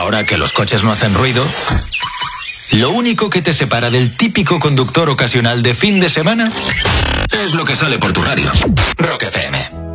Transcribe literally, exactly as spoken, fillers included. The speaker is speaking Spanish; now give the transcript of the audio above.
ahora que los coches no hacen ruido, lo único que te separa del típico conductor ocasional de fin de semana es lo que sale por tu radio. Rock F M.